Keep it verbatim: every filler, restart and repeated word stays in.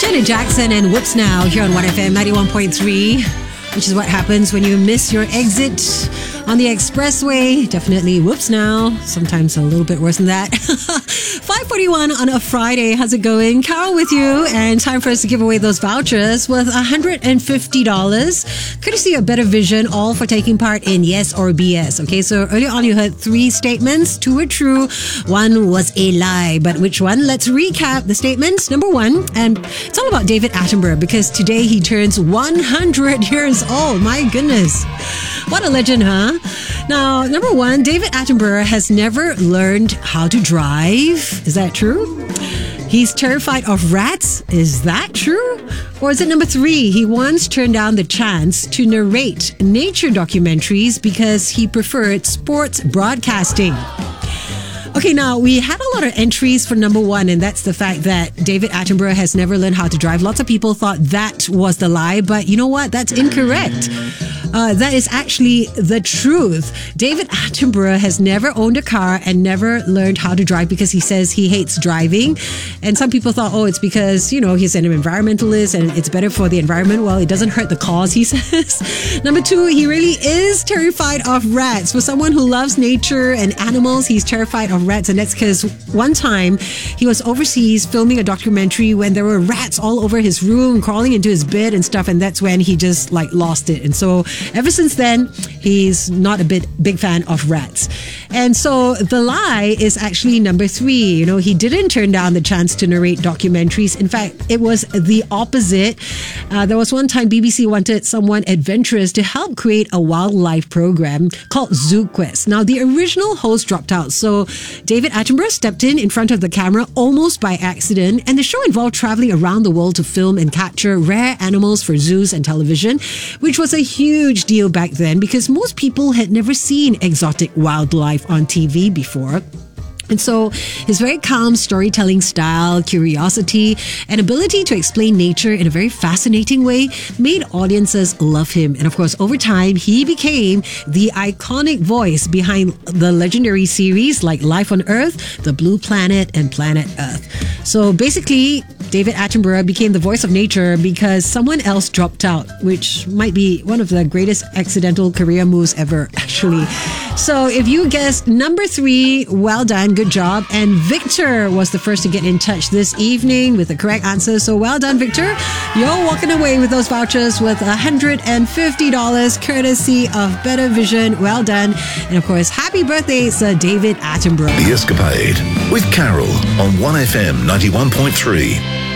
Janet Jackson and Whoops Now here on one F M ninety-one point three, which is what happens when you miss your exit on the expressway. Definitely whoops now. Sometimes a little bit worse than that. five forty-one on a Friday. How's it going? Carol with you, and time for us to give away those vouchers with one hundred fifty dollars courtesy of Better Vision, all for taking part in Yes or B S. Okay, so earlier on you heard three statements. Two were true, one was a lie. But which one? Let's recap the statements. Number one, and it's all about David Attenborough because today he turns one hundred years old. My goodness. What a legend, huh? Now, number one, David Attenborough has never learned how to drive. Is that true? He's terrified of rats. Is that true? Or is it number three? He once turned down the chance to narrate nature documentaries because he preferred sports broadcasting. Okay, now we had a lot of entries for number one, and that's the fact that David Attenborough has never learned how to drive. Lots of people thought that was the lie, but you know what? That's incorrect. Uh, that is actually the truth. David Attenborough has never owned a car and never learned how to drive because he says he hates driving. And some people thought, oh, it's because, you know, he's an environmentalist and it's better for the environment. Well, it doesn't hurt the cause, he says. Number two, he really is terrified of rats. For someone who loves nature and animals, he's terrified of rats. And that's because one time he was overseas filming a documentary when there were rats all over his room, crawling into his bed and stuff. And that's when he just like lost it. And so ever since then, he's not a bit big fan of rats. And so the lie is actually number three. You know, he didn't turn down the chance to narrate documentaries. In fact, it was the opposite. Uh, there was one time B B C wanted someone adventurous to help create a wildlife program called Zoo Quest. Now, the original host dropped out, so David Attenborough stepped in in front of the camera almost by accident, and the show involved traveling around the world to film and capture rare animals for zoos and television, which was a huge deal back then because most people had never seen exotic wildlife on T V before. And so his very calm storytelling style, curiosity, and ability to explain nature in a very fascinating way made audiences love him. And of course, over time, he became the iconic voice behind the legendary series like Life on Earth, The Blue Planet, and Planet Earth. So basically, David Attenborough became the voice of nature because someone else dropped out, which might be one of the greatest accidental career moves ever, actually. So if you guessed number three, well done, good job. And Victor was the first to get in touch this evening with the correct answer. So well done, Victor. You're walking away with those vouchers with one hundred fifty dollars courtesy of Better Vision. Well done. And of course, happy birthday, Sir David Attenborough. The Escapade with Carol on one F M ninety-one point three.